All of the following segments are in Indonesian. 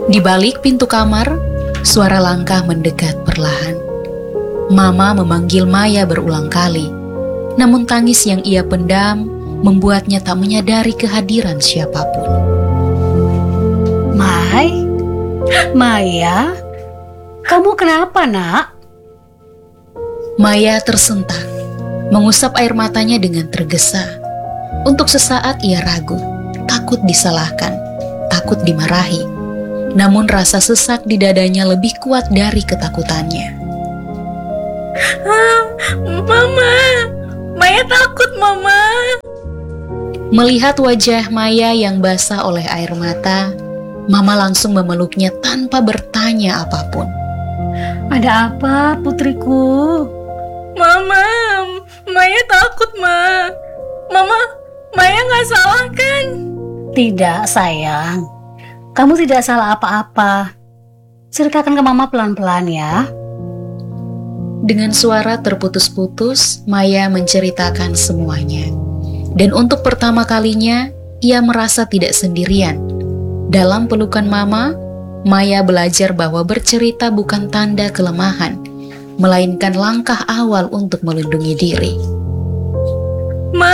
Di balik pintu kamar, suara langkah mendekat perlahan. Mama memanggil Maya berulang kali, namun tangis yang ia pendam membuatnya tak menyadari kehadiran siapapun. Maya, kamu kenapa, Nak? Maya tersentak, mengusap air matanya dengan tergesa. Untuk sesaat ia ragu, takut disalahkan, takut dimarahi. Namun rasa sesak di dadanya lebih kuat dari ketakutannya. Mama, Maya takut, Mama. Melihat wajah Maya yang basah oleh air mata, Mama langsung memeluknya tanpa bertanya apapun. Ada apa, putriku? Mama, Maya takut, Ma. Mama, Maya nggak salah kan? Tidak, sayang. Kamu tidak salah apa-apa. Ceritakan ke Mama pelan-pelan ya. Dengan suara terputus-putus, Maya menceritakan semuanya. Dan untuk pertama kalinya, ia merasa tidak sendirian. Dalam pelukan Mama, Maya belajar bahwa bercerita bukan tanda kelemahan, melainkan langkah awal untuk melindungi diri. Ma,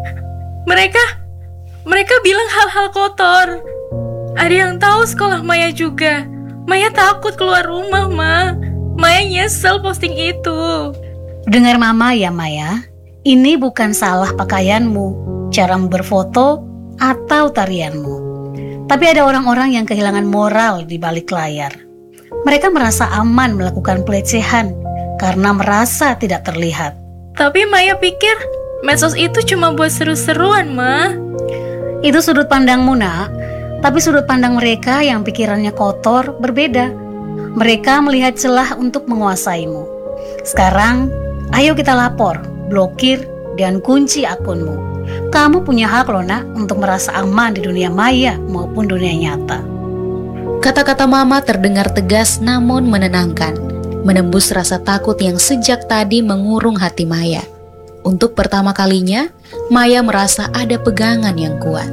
mereka bilang hal-hal kotor. Ada yang tahu sekolah Maya juga. Maya takut keluar rumah, Ma. Maya nyesel posting itu. Dengar Mama ya, Maya. Ini bukan salah pakaianmu, caramu berfoto, atau tarianmu. Tapi ada orang-orang yang kehilangan moral di balik layar. Mereka merasa aman melakukan pelecehan karena merasa tidak terlihat. Tapi Maya pikir medsos itu cuma buat seru-seruan, Ma. Itu sudut pandangmu, Nak. Tapi sudut pandang mereka yang pikirannya kotor berbeda. Mereka melihat celah untuk menguasaimu. Sekarang, ayo kita lapor, blokir, dan kunci akunmu. Kamu punya hak loh, Nak, untuk merasa aman di dunia maya maupun dunia nyata. Kata-kata Mama terdengar tegas namun menenangkan, menembus rasa takut yang sejak tadi mengurung hati Maya. Untuk pertama kalinya, Maya merasa ada pegangan yang kuat.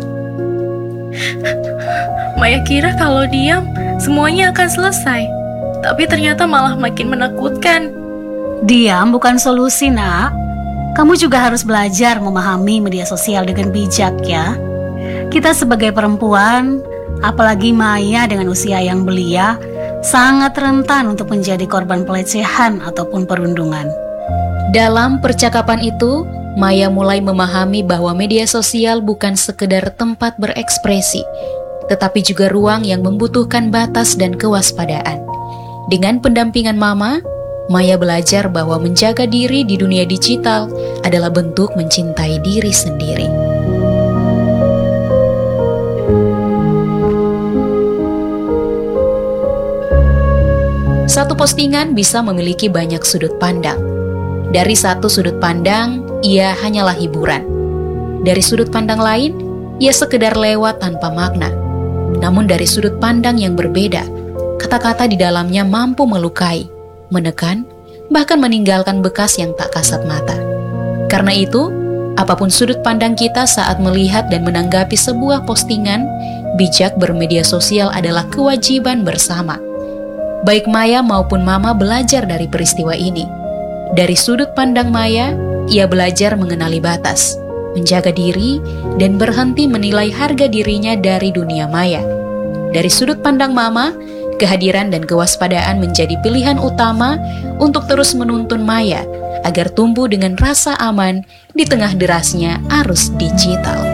Maya kira kalau diam, semuanya akan selesai. Tapi ternyata malah makin menakutkan. Diam bukan solusi, Nak. Kamu juga harus belajar memahami media sosial dengan bijak ya. Kita sebagai perempuan, apalagi Maya dengan usia yang belia, sangat rentan untuk menjadi korban pelecehan ataupun perundungan. Dalam percakapan itu, Maya mulai memahami bahwa media sosial bukan sekedar tempat berekspresi, tetapi juga ruang yang membutuhkan batas dan kewaspadaan. Dengan pendampingan Mama, Maya belajar bahwa menjaga diri di dunia digital adalah bentuk mencintai diri sendiri. Satu postingan bisa memiliki banyak sudut pandang. Dari satu sudut pandang, ia hanyalah hiburan. Dari sudut pandang lain, ia sekedar lewat tanpa makna. Namun dari sudut pandang yang berbeda, kata-kata di dalamnya mampu melukai, menekan, bahkan meninggalkan bekas yang tak kasat mata. Karena itu, apapun sudut pandang kita saat melihat dan menanggapi sebuah postingan, bijak bermedia sosial adalah kewajiban bersama. Baik Maya maupun Mama belajar dari peristiwa ini. Dari sudut pandang Maya, ia belajar mengenali batas, menjaga diri, dan berhenti menilai harga dirinya dari dunia maya. Dari sudut pandang Mama, kehadiran dan kewaspadaan menjadi pilihan utama untuk terus menuntun Maya agar tumbuh dengan rasa aman di tengah derasnya arus digital.